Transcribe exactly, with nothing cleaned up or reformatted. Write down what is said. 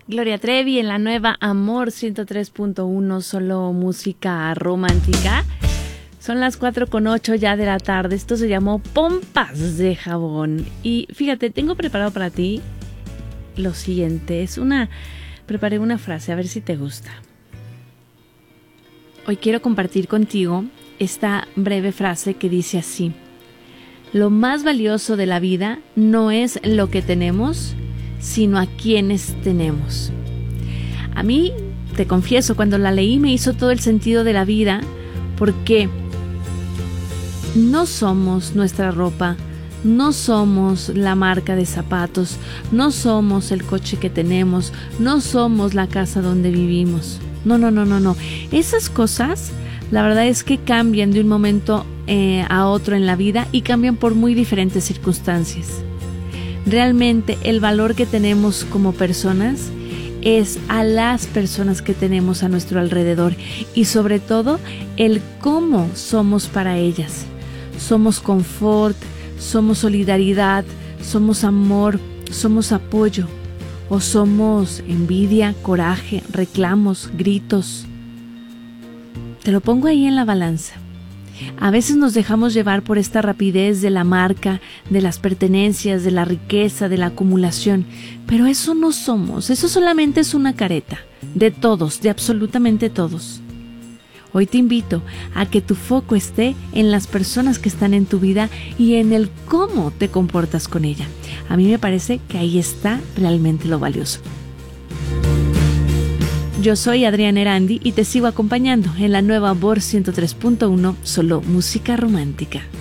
Gloria Trevi en la nueva Amor ciento tres punto uno, solo música romántica. Son las cuatro con ocho ya de la tarde. Esto se llamó Pompas de Jabón. Y fíjate, tengo preparado para ti lo siguiente. Es una... Preparé una frase, a ver si te gusta. Hoy quiero compartir contigo esta breve frase que dice así: lo más valioso de la vida no es lo que tenemos, sino a quienes tenemos. A mí, te confieso, cuando la leí me hizo todo el sentido de la vida, porque no somos nuestra ropa, no somos la marca de zapatos, no somos el coche que tenemos, no somos la casa donde vivimos. No, no, no, no, no. Esas cosas, la verdad es que cambian de un momento eh, a otro en la vida y cambian por muy diferentes circunstancias. Realmente el valor que tenemos como personas es a las personas que tenemos a nuestro alrededor y sobre todo el cómo somos para ellas. Somos confort, somos solidaridad, somos amor, somos apoyo o somos envidia, coraje, reclamos, gritos. Te lo pongo ahí en la balanza. A veces nos dejamos llevar por esta rapidez de la marca, de las pertenencias, de la riqueza, de la acumulación. Pero eso no somos, eso solamente es una careta, de todos, de absolutamente todos. Hoy te invito a que tu foco esté en las personas que están en tu vida y en el cómo te comportas con ella. A mí me parece que ahí está realmente lo valioso. Yo soy Adriana Erandi y te sigo acompañando en la nueva Amor ciento tres punto uno, solo música romántica.